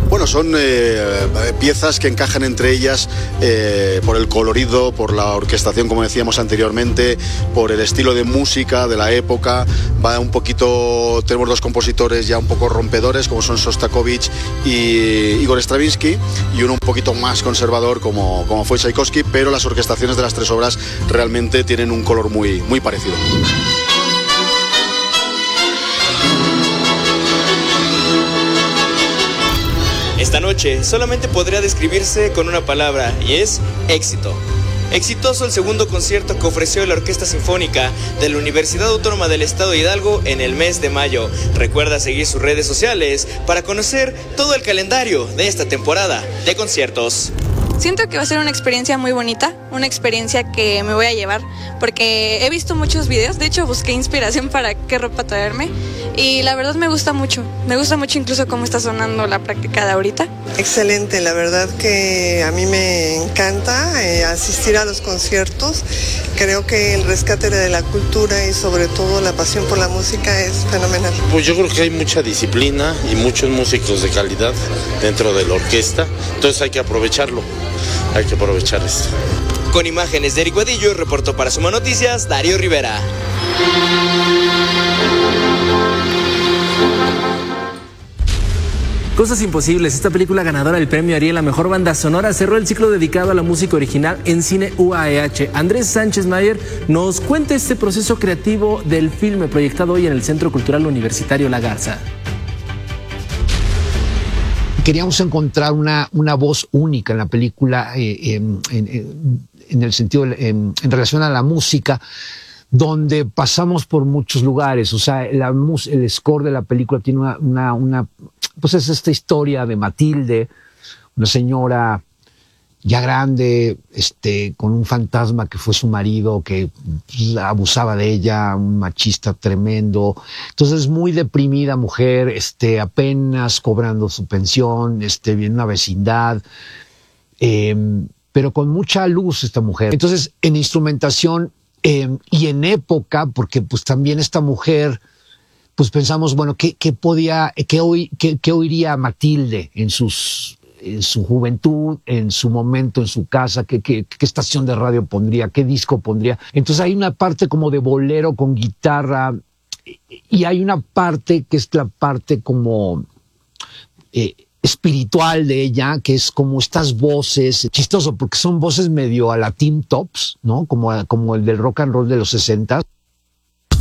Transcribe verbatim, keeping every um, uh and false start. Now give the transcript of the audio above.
Bueno, son eh, piezas que encajan entre ellas eh, por el colorido, por la orquestación, como decíamos anteriormente, por el estilo de música de la época. Va un poquito, tenemos dos compositores ya un poco rompedores, como son Sostakovich y Igor Stravinsky, y uno un poquito más conservador, como, como fue Tchaikovsky, pero las orquestaciones de las tres obras realmente tienen un color muy, muy parecido. Esta noche solamente podría describirse con una palabra, y es éxito. Exitoso el segundo concierto que ofreció la Orquesta Sinfónica de la Universidad Autónoma del Estado de Hidalgo en el mes de mayo. Recuerda seguir sus redes sociales para conocer todo el calendario de esta temporada de conciertos. Siento que va a ser una experiencia muy bonita, una experiencia que me voy a llevar, porque he visto muchos videos, de hecho busqué inspiración para qué ropa traerme, y la verdad me gusta mucho, me gusta mucho incluso cómo está sonando la práctica de ahorita. Excelente, la verdad que a mí me encanta eh, asistir a los conciertos, creo que el rescate de la cultura y sobre todo la pasión por la música es fenomenal. Pues yo creo que hay mucha disciplina y muchos músicos de calidad dentro de la orquesta, entonces hay que aprovecharlo. Hay que aprovechar esto. Con imágenes de Eric Guadillo, reportó para Suma Noticias, Darío Rivera. Cosas imposibles, esta película ganadora del premio Ariel a Mejor Banda Sonora cerró el ciclo dedicado a la música original en Cine U A E H. Andrés Sánchez Mayer nos cuenta este proceso creativo del filme proyectado hoy en el Centro Cultural Universitario La Garza. Queríamos encontrar una, una voz única en la película, eh, en, en, en el sentido, en, en relación a la música, donde pasamos por muchos lugares. O sea, la, el score de la película tiene una, una, una, pues es esta historia de Matilde, una señora ya grande, este, con un fantasma que fue su marido, que pues, abusaba de ella, un machista tremendo. Entonces, muy deprimida mujer, este, apenas cobrando su pensión, este, en una vecindad, eh, pero con mucha luz esta mujer. Entonces, en instrumentación eh, y en época, porque pues también esta mujer, pues pensamos, bueno, ¿qué, qué podía, qué, oí, qué, qué oiría Matilde en sus en su juventud, en su momento, en su casa, qué, qué, qué estación de radio pondría, qué disco pondría? Entonces hay una parte como de bolero con guitarra y hay una parte que es la parte como eh, espiritual de ella, que es como estas voces, chistoso porque son voces medio a la Tim Tops, ¿no? Como, como el del rock and roll de los sesenta.